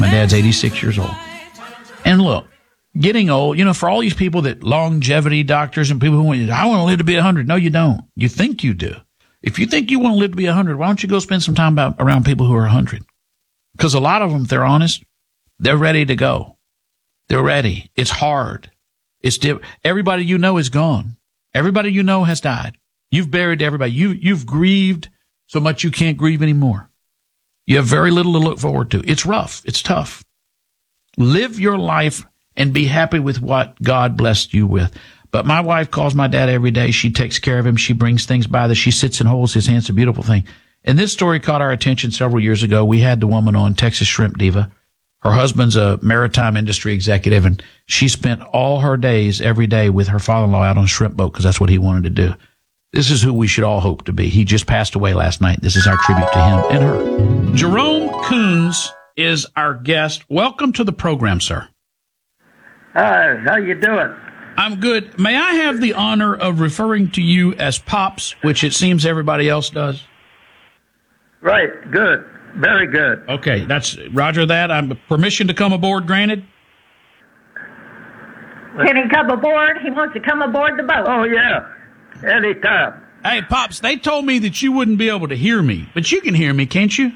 My dad's 86 years old. And look, getting old, for all these people that longevity doctors and people who want, I want to live to be 100. No, you don't. You think you do. If you think you want to live to be 100, why don't you go spend some time around people who are 100? Because a lot of them, if they're honest, they're ready to go. They're ready. It's hard. Everybody you know is gone. Everybody you know has died. You've buried everybody. You've grieved so much you can't grieve anymore. You have very little to look forward to. It's rough. It's tough. Live your life and be happy with what God blessed you with. But my wife calls my dad every day. She takes care of him. She brings things by that. She sits and holds his hand. It's a beautiful thing. And this story caught our attention several years ago. We had the woman on, Texas Shrimp Diva. Her husband's a maritime industry executive, and she spent all her days every day with her father-in-law out on a shrimp boat because that's what he wanted to do. This is who we should all hope to be. He just passed away last night. This is our tribute to him and her. Jerome Coons is our guest. Welcome to the program, sir. Hi, how you doing? I'm good. May I have the honor of referring to you as Pops, which it seems everybody else does? Right, good. Very good. Okay, that's Roger that. I'm permission to come aboard granted? Can he come aboard? He wants to come aboard the boat. Oh, yeah. Anytime. Hey, Pops, they told me that you wouldn't be able to hear me, but you can hear me, can't you?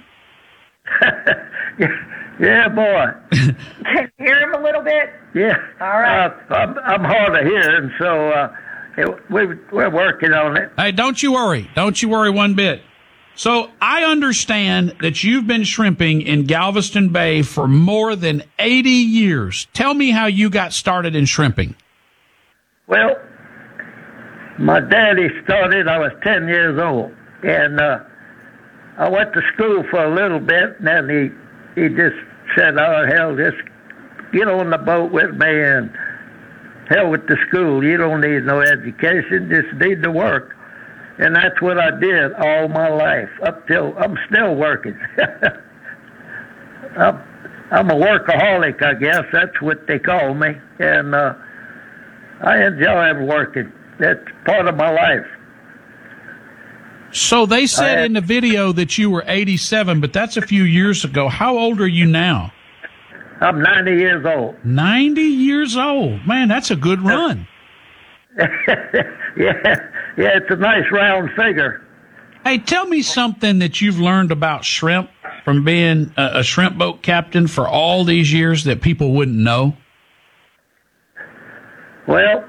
Yeah, boy. Can you hear him a little bit? Yeah. All right. I'm hard of hearing, so we're working on it. Hey, don't you worry. Don't you worry one bit. So I understand that you've been shrimping in Galveston Bay for more than 80 years. Tell me how you got started in shrimping. Well, my daddy started, I was 10 years old, and I went to school for a little bit, and then he just said, oh, hell, just get on the boat with me and hell with the school. You don't need no education, just need to work. And that's what I did all my life, up till I'm still working. I'm a workaholic, I guess. That's what they call me. And I enjoy working. That's part of my life. So they said in the video that you were 87, but that's a few years ago. How old are you now? I'm 90 years old. 90 years old. Man, that's a good run. Yeah, it's a nice round figure. Hey, tell me something that you've learned about shrimp from being a shrimp boat captain for all these years that people wouldn't know. Well,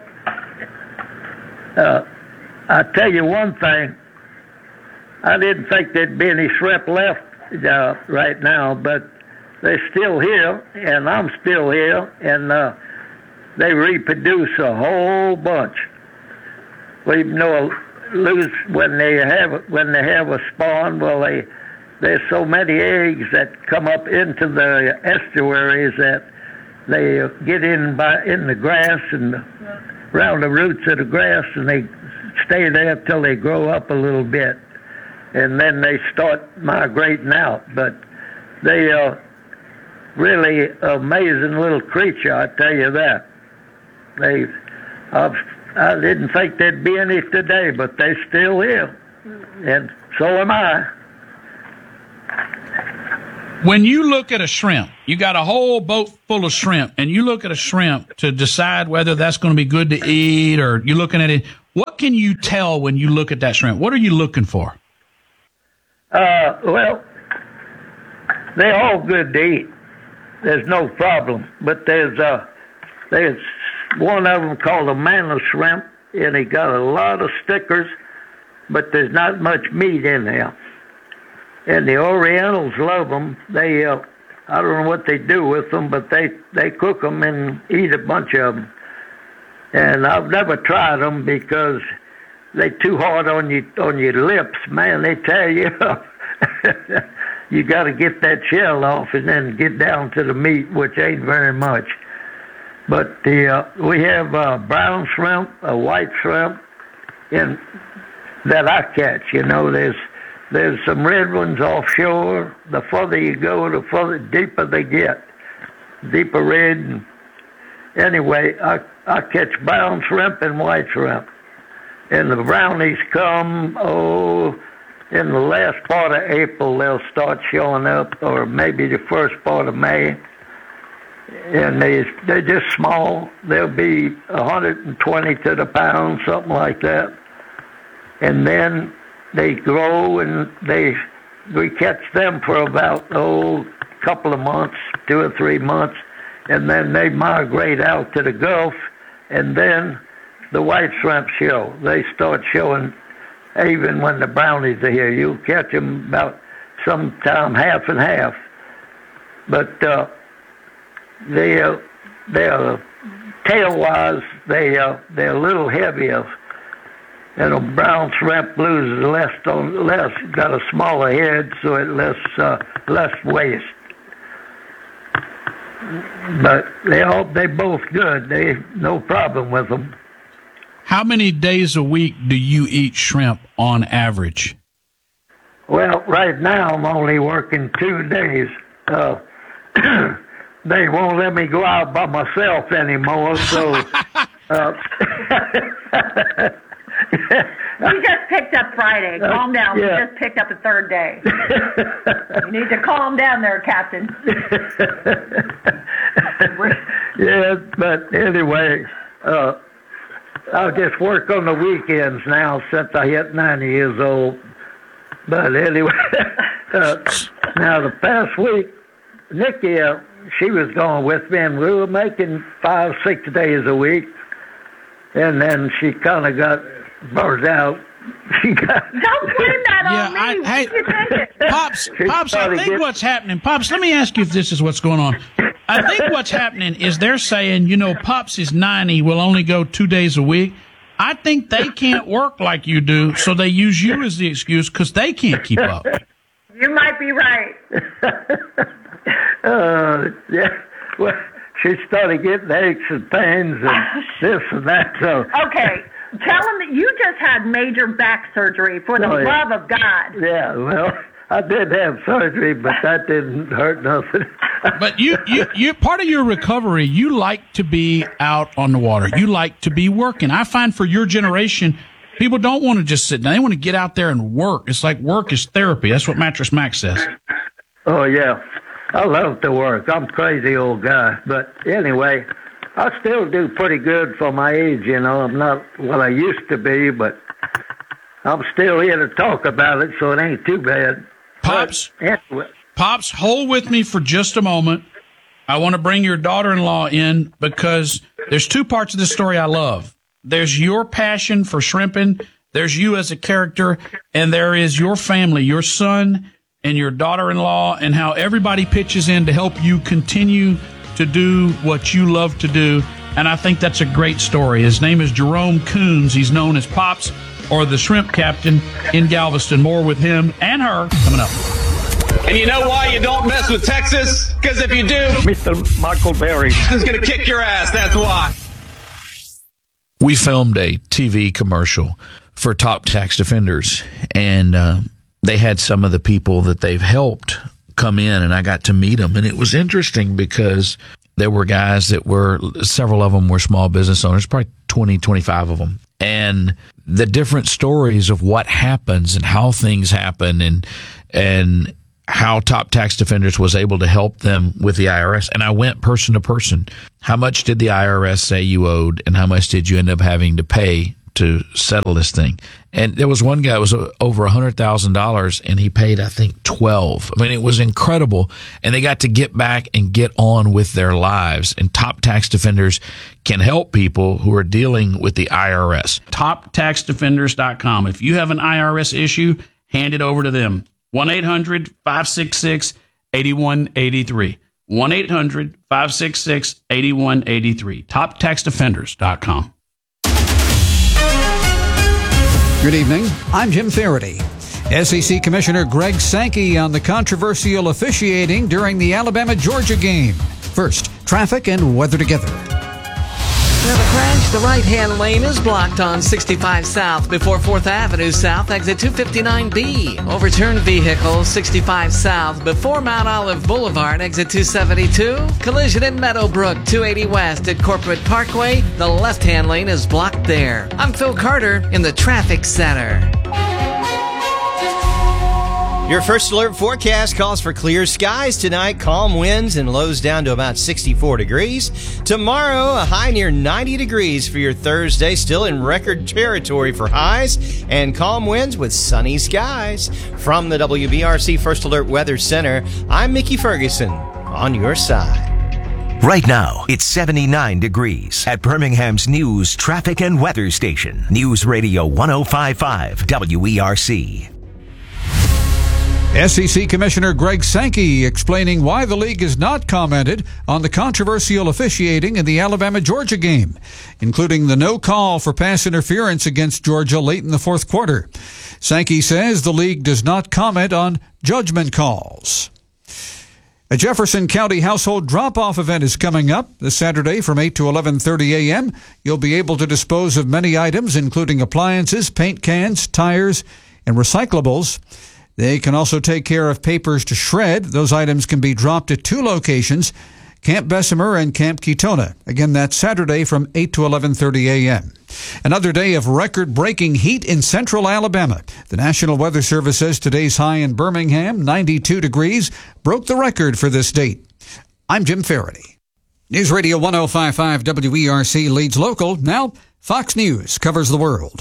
I'll tell you one thing. I didn't think there'd be any shrimp left right now, but they're still here, and I'm still here, and they reproduce a whole bunch. Well, when they have a spawn, well, there's so many eggs that come up into the estuaries that they get in the grass and around the roots of the grass, and they stay there till they grow up a little bit, and then they start migrating out. But they are really amazing little creature, I tell you that. I didn't think there'd be any today, but they're still here, and so am I. When you look at a shrimp, you got a whole boat full of shrimp, and you look at a shrimp to decide whether that's going to be good to eat, or you're looking at it. What can you tell when you look at that shrimp? What are you looking for? Well, they're all good to eat. There's no problem, but there's one of them called a manna shrimp, and he got a lot of stickers, but there's not much meat in there. And the Orientals love them. They, I don't know what they do with them, but they cook them and eat a bunch of them. And I've never tried them because they're too hard on your lips, man. They tear you up. You got to get that shell off and then get down to the meat, which ain't very much. But we have brown shrimp, a white shrimp, and that I catch. There's some red ones offshore. The further you go, the further deeper they get, deeper red. And anyway, I catch brown shrimp and white shrimp, and the brownies come in the last part of April, they'll start showing up, or maybe the first part of May. And they're just small. They'll be 120 to the pound, something like that. And then they grow, and we catch them for about a couple of months, 2 or 3 months, and then they migrate out to the Gulf, and then the white shrimp show. They start showing even when the brownies are here. You'll catch them about sometime half and half. But they're tail-wise, they're a little heavier. And a brown shrimp blues is got a smaller head, so it less waste. But they both good. No problem with them. How many days a week do you eat shrimp on average? Well, right now I'm only working 2 days. They won't let me go out by myself anymore, so... We just picked up Friday. Calm down. Yeah. We just picked up a third day. You need to calm down there, Captain. Yeah, but anyway, I'll just work on the weekends now since I hit 90 years old. But anyway, now the past week, Nikki, she was going with me, and we were making 5-6 days a week. And then she kind of got burnt out. Don't blame that on me. Hey, Pops, I think what's happening, Pops, let me ask you if this is what's going on. I think what's happening is they're saying, Pops is 90, will only go 2 days a week. I think they can't work like you do, so they use you as the excuse because they can't keep up. You might be right. Yeah, well, she started getting aches and pains and this and that. So Okay, tell them that you just had major back surgery, for the love of God. Yeah, well, I did have surgery, but that didn't hurt nothing. But you part of your recovery, you like to be out on the water. You like to be working. I find for your generation, people don't want to just sit down. They want to get out there and work. It's like work is therapy. That's what Mattress Mac says. Oh, yeah. I love to work. I'm a crazy old guy. But anyway, I still do pretty good for my age, I'm not what I used to be, but I'm still here to talk about it, so it ain't too bad. Pops, anyway. Pops, hold with me for just a moment. I want to bring your daughter-in-law in because there's 2 parts of this story I love. There's your passion for shrimping, there's you as a character, and there is your family, your son and your daughter-in-law, and how everybody pitches in to help you continue to do what you love to do. And I think that's a great story. His name is Jerome Coons. He's known as Pops or the Shrimp Captain in Galveston. More with him and her coming up. And you know why you don't mess with Texas? Because if you do, Mr. Michael Berry is going to kick your ass. That's why. We filmed a TV commercial for Top Tax Defenders, and they had some of the people that they've helped come in, and I got to meet them. And it was interesting because there were guys several of them were small business owners, probably 20, 25 of them. And the different stories of what happens and how things happen and how Top Tax Defenders was able to help them with the IRS. And I went person to person. How much did the IRS say you owed, and how much did you end up having to pay to settle this thing? And there was one guy that was over $100,000, and he paid, I think, 12. I mean, it was incredible. And they got to get back and get on with their lives. And Top Tax Defenders can help people who are dealing with the IRS. TopTaxDefenders.com. If you have an IRS issue, hand it over to them. 1-800-566-8183. 1-800-566-8183. TopTaxDefenders.com. Good evening. I'm Jim Faraday. SEC Commissioner Greg Sankey on the controversial officiating during the Alabama-Georgia game. First, traffic and weather together. Now the crash, the right-hand lane is blocked on 65 South before 4th Avenue South, exit 259B. Overturned vehicle, 65 South before Mount Olive Boulevard, exit 272. Collision in Meadowbrook, 280 West at Corporate Parkway. The left-hand lane is blocked there. I'm Phil Carter in the Traffic Center. Your first alert forecast calls for clear skies tonight, calm winds, and lows down to about 64 degrees. Tomorrow, a high near 90 degrees for your Thursday, still in record territory for highs, and calm winds with sunny skies. From the WBRC First Alert Weather Center, I'm Mickey Ferguson, on your side. Right now, it's 79 degrees at Birmingham's news, traffic, and weather station. News Radio 105.5 WERC. SEC Commissioner Greg Sankey explaining why the league has not commented on the controversial officiating in the Alabama-Georgia game, including the no call for pass interference against Georgia late in the fourth quarter. Sankey says the league does not comment on judgment calls. A Jefferson County household drop-off event is coming up this Saturday from 8 to 11:30 a.m. You'll be able to dispose of many items, including appliances, paint cans, tires, and recyclables. They can also take care of papers to shred. Those items can be dropped at two locations, Camp Bessemer and Camp Ketona. Again, that's Saturday from 8 to 11:30 a.m. Another day of record-breaking heat in central Alabama. The National Weather Service says today's high in Birmingham, 92 degrees, broke the record for this date. I'm Jim Faraday. News Radio 105.5 WERC leads local. Now, Fox News covers the world.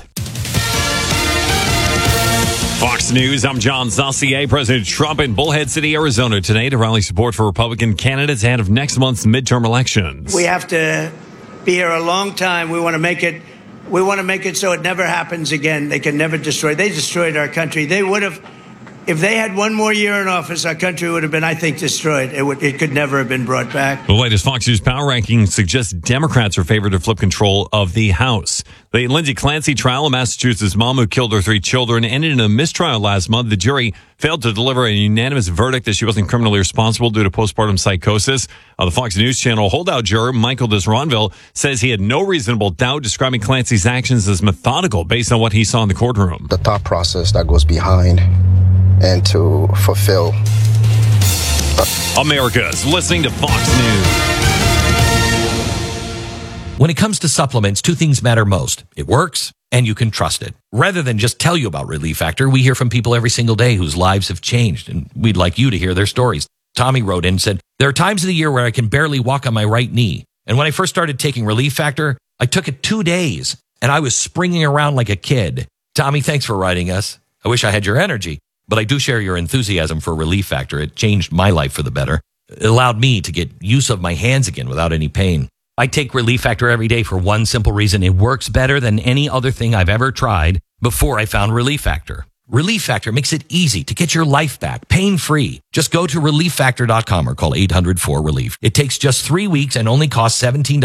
Fox News, I'm John Saucier. President Trump in Bullhead City, Arizona today to rally support for Republican candidates ahead of next month's midterm elections. We have to be here a long time. We want to make it so it never happens again. They can never destroy. They destroyed our country. They would have, if they had one more year in office, our country would have been, I think, destroyed. It could never have been brought back. The latest Fox News power ranking suggests Democrats are favored to flip control of the House. The Lindsay Clancy trial, a Massachusetts mom who killed her 3 children, ended in a mistrial last month. The jury failed to deliver a unanimous verdict that she wasn't criminally responsible due to postpartum psychosis. The Fox News Channel holdout juror Michael Disronville says he had no reasonable doubt, describing Clancy's actions as methodical based on what he saw in the courtroom. The thought process that goes behind and to fulfill. America's listening to Fox News. When it comes to supplements, 2 things matter most. It works, and you can trust it. Rather than just tell you about Relief Factor, we hear from people every single day whose lives have changed, and we'd like you to hear their stories. Tommy wrote in and said, "There are times of the year where I can barely walk on my right knee. And when I first started taking Relief Factor, I took it 2 days, and I was springing around like a kid." Tommy, thanks for writing us. I wish I had your energy, but I do share your enthusiasm for Relief Factor. It changed my life for the better. It allowed me to get use of my hands again without any pain. I take Relief Factor every day for one simple reason. It works better than any other thing I've ever tried before I found Relief Factor. Relief Factor makes it easy to get your life back, pain-free. Just go to ReliefFactor.com or call 800-4RELIEF. It takes just 3 weeks and only costs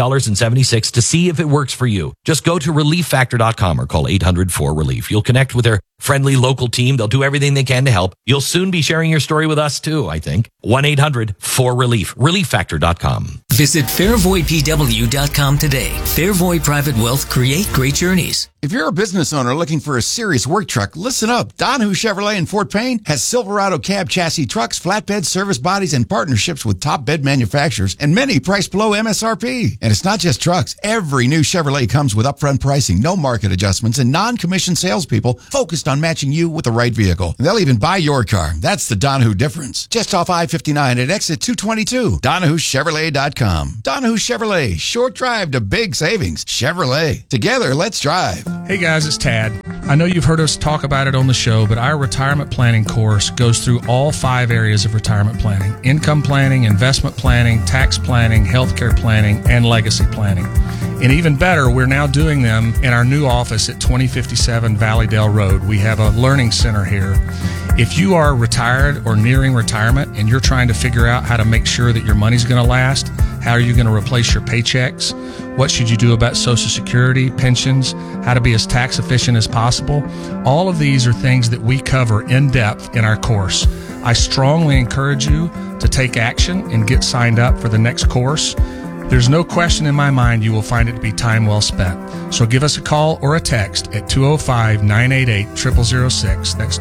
$17.76 to see if it works for you. Just go to ReliefFactor.com or call 800-4RELIEF. You'll connect with their friendly local team. They'll do everything they can to help. You'll soon be sharing your story with us too, I think. 1-800-4RELIEF. ReliefFactor.com. Visit FairvoyPW.com today. Fairvoy Private Wealth, create great journeys. If you're a business owner looking for a serious work truck, listen up. Donahue Chevrolet in Fort Payne has Silverado cab chassis trucks, flatbed service bodies, and partnerships with top bed manufacturers, and many priced below MSRP. And it's not just trucks. Every new Chevrolet comes with upfront pricing, no market adjustments, and non-commissioned salespeople focused on matching you with the right vehicle. And they'll even buy your car. That's the Donahue difference. Just off I-59 at exit 222. DonahueChevrolet.com. Donahue Chevrolet. Short drive to big savings. Chevrolet. Together, let's drive. Hey guys, it's Tad. I know you've heard us talk about it on the show, but our retirement planning course goes through all 5 areas of retirement planning: income planning, investment planning, tax planning, healthcare planning, and legacy planning. And even better, we're now doing them in our new office at 2057 Valleydale Road. We have a learning center here. If you are retired or nearing retirement and you're trying to figure out how to make sure that your money's going to last, how are you going to replace your paychecks? What should you do about Social Security, pensions, how to be as tax efficient as possible? All of these are things that we cover in depth in our course. I strongly encourage you to take action and get signed up for the next course. There's no question in my mind you will find it to be time well spent. So give us a call or a text at 205-988-0006. That's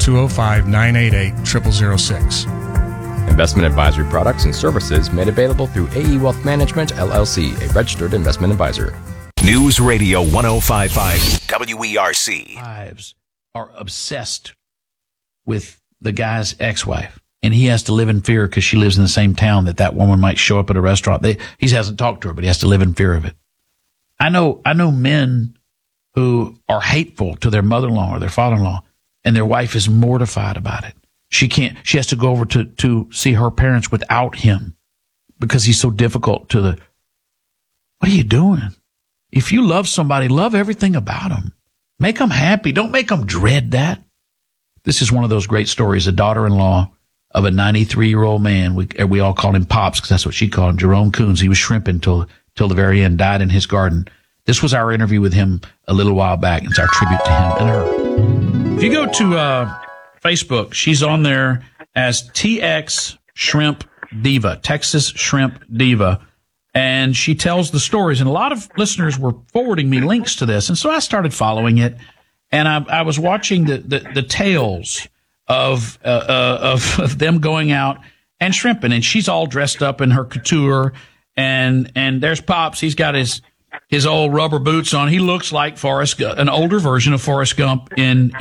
205-988-0006. Investment advisory products and services made available through AE Wealth Management, LLC, a registered investment advisor. News Radio 105.5 WERC. Lives are obsessed with the guy's ex-wife. And he has to live in fear because she lives in the same town that woman might show up at a restaurant. He hasn't talked to her, but he has to live in fear of it. I know men who are hateful to their mother-in-law or their father-in-law, and their wife is mortified about it. She has to go over to see her parents without him because he's so difficult what are you doing? If you love somebody, love everything about them. Make them happy. Don't make them dread that. This is one of those great stories, a daughter-in-law of a 93-year-old man. We all called him Pops because that's what she called him, Jerome Coons. He was shrimping till the very end, died in his garden. This was our interview with him a little while back. It's our tribute to him and her. If you go to Facebook, she's on there as TX Shrimp Diva, Texas Shrimp Diva. And she tells the stories. And a lot of listeners were forwarding me links to this. And so I started following it. And I was watching the tales of them going out and shrimping. And she's all dressed up in her couture. And there's Pops. He's got his old rubber boots on. He looks like Forrest Gump, an older version of Forrest Gump in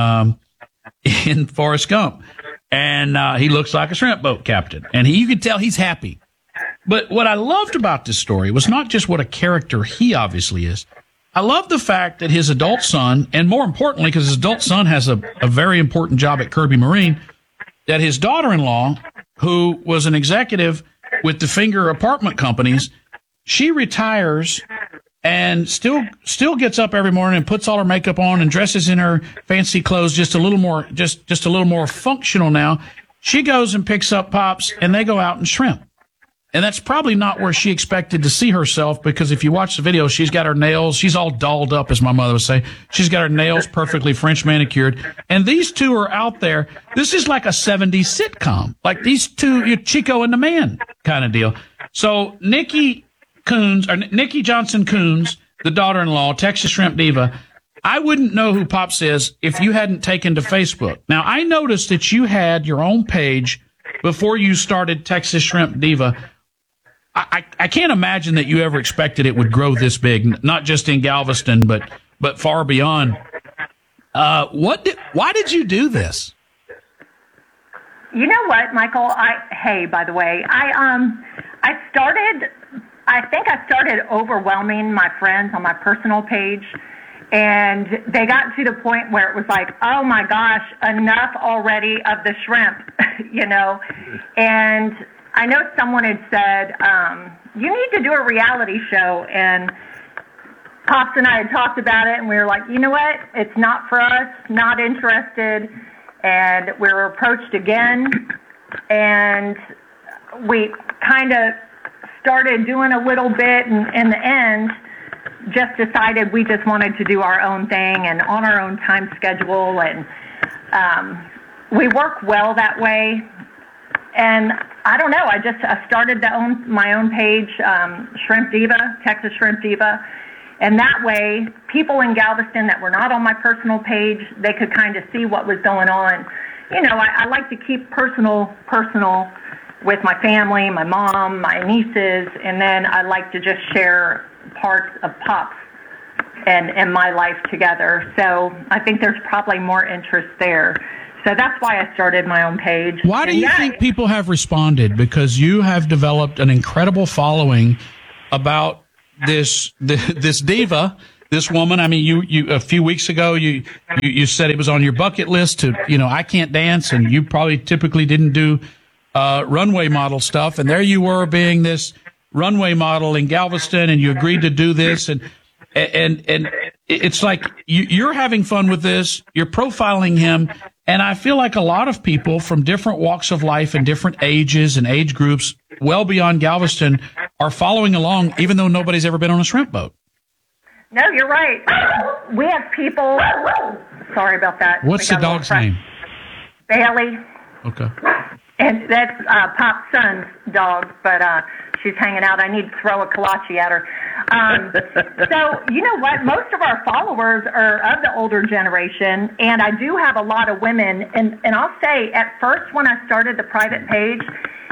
Forrest Gump. And he looks like a shrimp boat captain. And you can tell he's happy. But what I loved about this story was not just what a character he obviously is. I love the fact that his adult son, and more importantly, because his adult son has a very important job at Kirby Marine, that his daughter-in-law, who was an executive with the Finger apartment companies, she retires and still gets up every morning and puts all her makeup on and dresses in her fancy clothes just a little more functional now. She goes and picks up Pops, and they go out and shrimp. And that's probably not where she expected to see herself, because if you watch the video, she's got her nails, she's all dolled up, as my mother would say. She's got her nails perfectly French manicured. And these two are out there. This is like a 70s sitcom. Like these two, Chico and the Man kind of deal. So Nikki Johnson Coons, the daughter-in-law, Texas Shrimp Diva, I wouldn't know who Pops is if you hadn't taken to Facebook. Now, I noticed that you had your own page before you started Texas Shrimp Diva. I can't imagine that you ever expected it would grow this big, not just in Galveston, but far beyond. Why did you do this? You know what, Michael? By the way, I think I started overwhelming my friends on my personal page, and they got to the point where it was like, oh my gosh, enough already of the shrimp, and I know someone had said, you need to do a reality show, and Pops and I had talked about it, and we were like, you know what, it's not for us, not interested, and we were approached again, and we kind of started doing a little bit, and in the end, just decided we just wanted to do our own thing and on our own time schedule, and we work well that way. And I don't know, I started my own page, Shrimp Diva, Texas Shrimp Diva, and that way people in Galveston that were not on my personal page, they could kind of see what was going on. I like to keep personal with my family, my mom, my nieces, and then I like to just share parts of Pops and my life together. So I think there's probably more interest there. So that's why I started my own page. Why do you think people have responded? Because you have developed an incredible following about this diva, this woman. I mean, you a few weeks ago, you said it was on your bucket list to, I can't dance, and you probably typically didn't do runway model stuff. And there you were being this runway model in Galveston, and you agreed to do this. And it's like you're having fun with this. You're profiling him. And I feel like a lot of people from different walks of life and different ages and age groups well beyond Galveston are following along, even though nobody's ever been on a shrimp boat. No, you're right. We have people. Sorry about that. What's the dog's name? Bailey. Okay. And that's Pop's son's dog, but she's hanging out. I need to throw a kolache at her. So, you know what? Most of our followers are of the older generation, and I do have a lot of women. And I'll say, at first when I started the private page,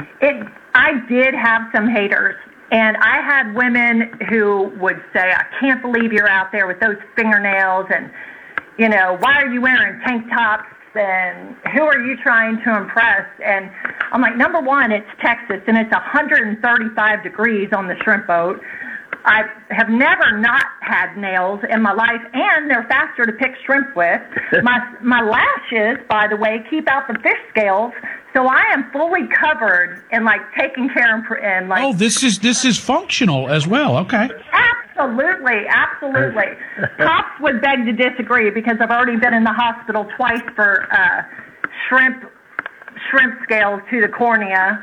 I did have some haters. And I had women who would say, I can't believe you're out there with those fingernails, and, why are you wearing tank tops? and who are you trying to impress? And I'm like, number one, it's Texas, and it's 135 degrees on the shrimp boat. I have never not had nails in my life, and they're faster to pick shrimp with. My lashes, by the way, keep out the fish scales, so I am fully covered and like taking care and like. Oh, this is functional as well. Okay. Absolutely. Pops would beg to disagree because I've already been in the hospital twice for shrimp scales to the cornea,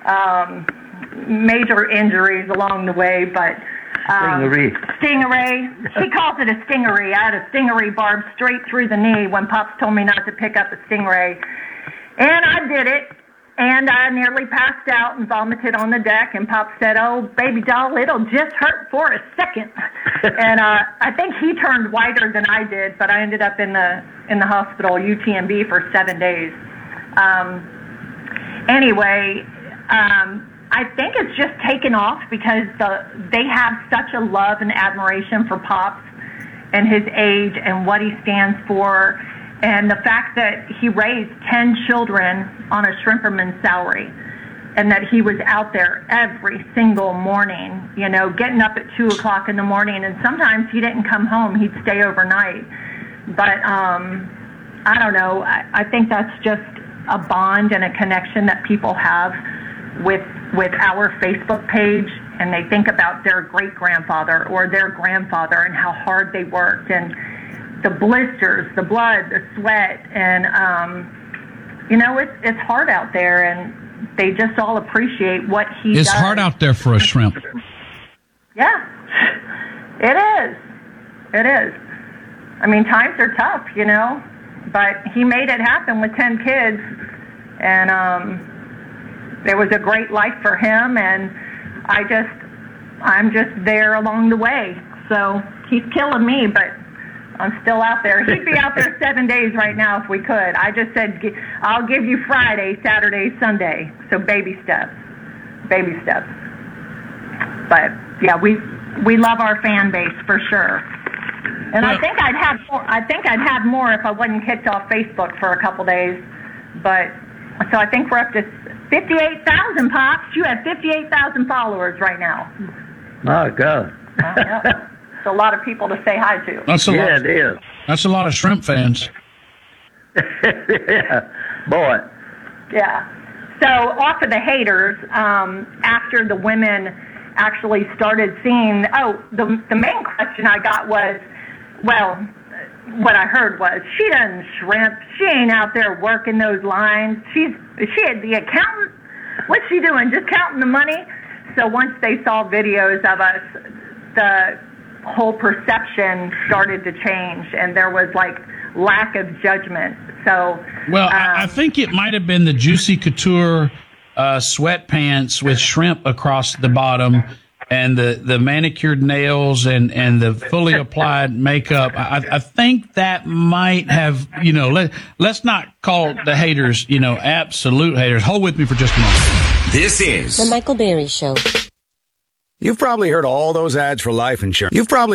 major injuries along the way, but. Stingray. He calls it a stingery. I had a stingery barbed straight through the knee when Pops told me not to pick up a stingray. And I did it, and I nearly passed out and vomited on the deck, and Pops said, "Oh, baby doll, it'll just hurt for a second." And I think he turned whiter than I did, but I ended up in the hospital, UTMB, for 7 days. Anyway, I think it's just taken off because they have such a love and admiration for Pops and his age and what he stands for, and the fact that he raised 10 children on a shrimperman's salary, and that he was out there every single morning, getting up at 2 o'clock in the morning, and sometimes he didn't come home, he'd stay overnight. But I don't know, I think that's just a bond and a connection that people have with our Facebook page, and they think about their great-grandfather or their grandfather and how hard they worked, and the blisters, the blood, the sweat, and it's hard out there, and they just all appreciate what he does. It's hard out there for a shrimp. Yeah, it is. I mean, times are tough, but he made it happen with 10 kids, and it was a great life for him, and I'm just there along the way. So he's killing me, but I'm still out there. He'd be out there 7 days right now if we could. I just said, I'll give you Friday, Saturday, Sunday. So baby steps. But yeah, we love our fan base for sure. And I think I'd have more if I wasn't kicked off Facebook for a couple days. But so I think we're up to 58,000, Pops. You have 58,000 followers right now. My God. It's a lot of people to say hi to. It is. That's a lot of shrimp fans. Yeah, boy. Yeah. So off of the haters, after the women actually started seeing, the main question I got was, what I heard was, she doesn't shrimp. She ain't out there working those lines. She had the accountant. What's she doing? Just counting the money? So once they saw videos of us, the whole perception started to change, and there was like lack of judgment. So I think it might have been the Juicy Couture sweatpants with shrimp across the bottom, and the manicured nails and the fully applied makeup. I think that might have, let's not call the haters, absolute haters. Hold with me for just a moment. This is The Michael Berry Show. You've probably heard all those ads for life insurance.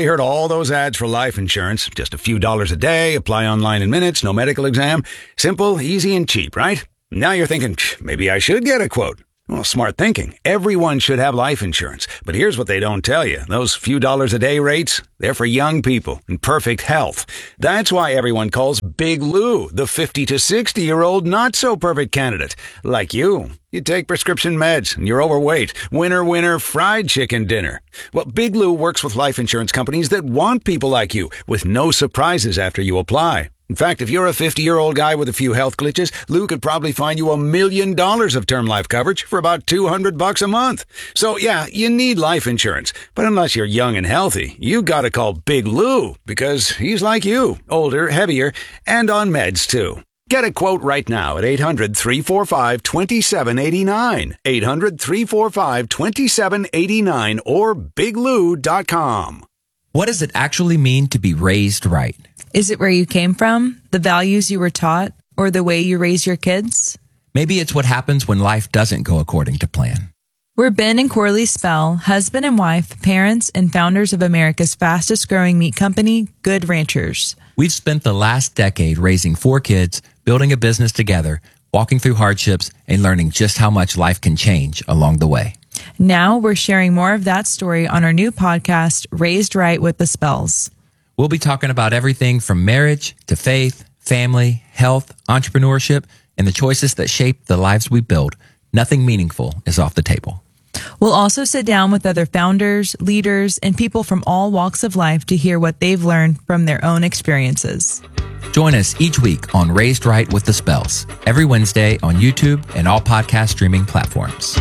Just a few dollars a day, apply online in minutes, no medical exam. Simple, easy, and cheap, right? Now you're thinking, maybe I should get a quote. Well, smart thinking. Everyone should have life insurance. But here's what they don't tell you. Those few dollars a day rates, they're for young people in perfect health. That's why everyone calls Big Lou the 50 to 60-year-old not-so-perfect candidate. Like you. You take prescription meds and you're overweight. Winner, fried chicken dinner. Well, Big Lou works with life insurance companies that want people like you with no surprises after you apply. In fact, if you're a 50-year-old guy with a few health glitches, Lou could probably find you $1 million of term life coverage for about $200 a month. So yeah, you need life insurance. But unless you're young and healthy, you gotta call Big Lou because he's like you, older, heavier, and on meds too. Get a quote right now at 800-345-2789. 800-345-2789 or biglou.com. What does it actually mean to be raised right? Is it where you came from, the values you were taught, or the way you raise your kids? Maybe it's what happens when life doesn't go according to plan. We're Ben and Corley Spell, husband and wife, parents, and founders of America's fastest growing meat company, Good Ranchers. We've spent the last decade raising 4 kids, building a business together, walking through hardships, and learning just how much life can change along the way. Now we're sharing more of that story on our new podcast, Raised Right with the Spells. We'll be talking about everything from marriage to faith, family, health, entrepreneurship, and the choices that shape the lives we build. Nothing meaningful is off the table. We'll also sit down with other founders, leaders, and people from all walks of life to hear what they've learned from their own experiences. Join us each week on Raised Right with the Spells, every Wednesday on YouTube and all podcast streaming platforms.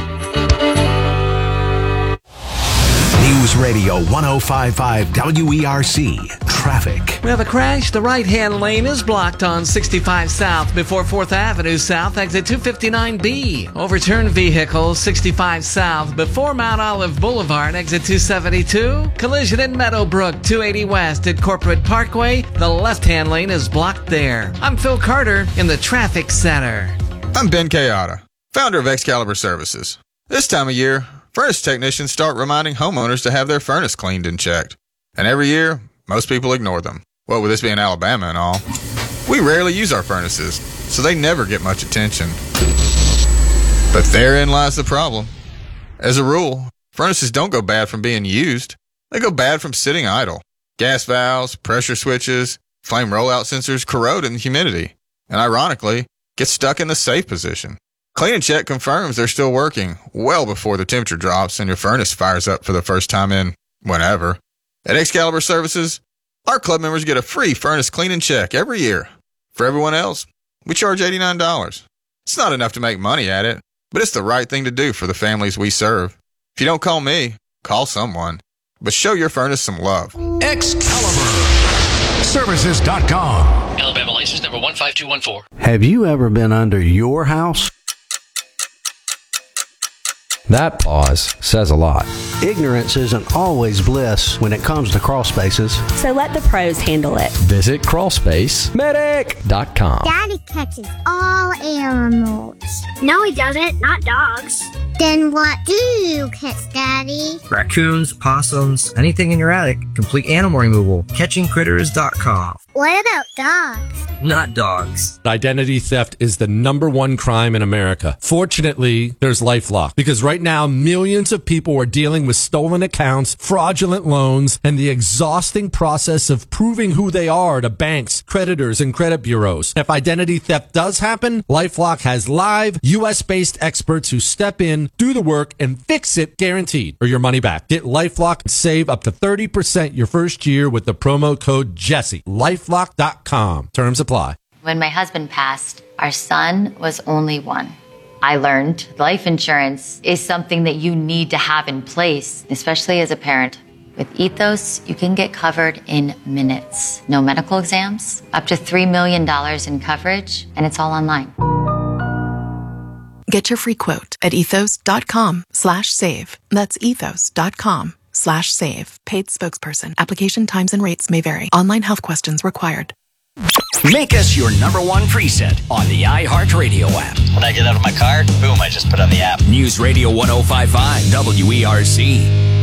News Radio 105.5 WERC. Traffic. We have a crash. The right-hand lane is blocked on 65 South before 4th Avenue South, exit 259B. Overturned vehicle 65 South before Mount Olive Boulevard, exit 272. Collision in Meadowbrook, 280 West at Corporate Parkway. The left-hand lane is blocked there. I'm Phil Carter in the Traffic Center. I'm Ben Kayada, founder of Excalibur Services. This time of year, furnace technicians start reminding homeowners to have their furnace cleaned and checked. And every year, most people ignore them. Well, with this being Alabama and all, we rarely use our furnaces, so they never get much attention. But therein lies the problem. As a rule, furnaces don't go bad from being used. They go bad from sitting idle. Gas valves, pressure switches, flame rollout sensors corrode in humidity, and ironically, get stuck in the safe position. Clean and Check confirms they're still working well before the temperature drops and your furnace fires up for the first time in whenever. At Excalibur Services, our club members get a free furnace clean and check every year. For everyone else, we charge $89. It's not enough to make money at it, but it's the right thing to do for the families we serve. If you don't call me, call someone. But show your furnace some love. ExcaliburServices.com. Alabama license number 15214. Have you ever been under your house? That pause says a lot. Ignorance isn't always bliss when it comes to crawl spaces. So let the pros handle it. Visit crawlspacemedic.com. Daddy catches all animals. No, he doesn't. Not dogs. Then what do you catch, Daddy? Raccoons, possums, anything in your attic. Complete animal removal. CatchingCritters.com. What about dogs? Not dogs. Identity theft is the #1 crime in America. Fortunately, there's LifeLock, because right now millions of people are dealing with stolen accounts, fraudulent loans, and the exhausting process of proving who they are to banks, creditors, and credit bureaus. If identity theft does happen, LifeLock has live, U.S.-based experts who step in, do the work, and fix it guaranteed, or your money back. Get LifeLock and save up to 30% your first year with the promo code Jesse. LifeLock.com. Terms apply. When my husband passed, our son was only one. I learned life insurance is something that you need to have in place, especially as a parent. With Ethos, you can get covered in minutes. No medical exams, up to $3 million in coverage, and it's all online. Get your free quote at ethos.com/save. That's ethos.com/save. Paid spokesperson. Application times and rates may vary. Online health questions required. Make us your #1 preset on the iHeartRadio app. When I get out of my car, boom, I just put on the app. News Radio 105.5 WERC.